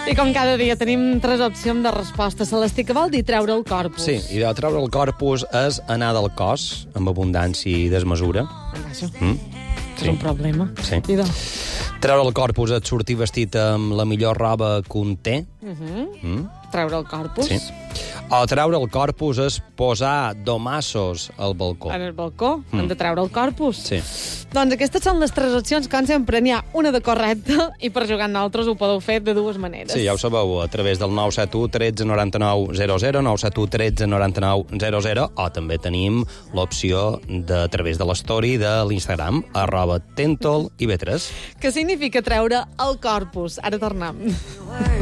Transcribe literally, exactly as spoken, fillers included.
I com cada dia tenim tres opcions de resposta. Celestí, què vol dir treure el corpus? Sí, i de treure el corpus és anar del cos amb abundància i desmesura. Vaja, Mm? és un problema. Sí. I de... Treure el corpus és sortir vestit amb la millor roba que un té. Uh -huh. Mm? Treure el corpus? Sí. O treure el corpus és posar domassos al balcó. En el balcó? Mm. Hem de treure el corpus? Sí. Doncs aquestes són les tres opcions, com sempre n'hi ha una de correcta, i per jugar amb nosaltres ho podeu fer de dues maneres. Sí, ja ho sabeu, a través del nou set u tretze noranta-nou zero zero, nou set u tretze noranta-nou zero zero, o també tenim l'opció de a través de l'story de l'Instagram, arroba tentol i b tres. Què significa treure el corpus? Ara tornem.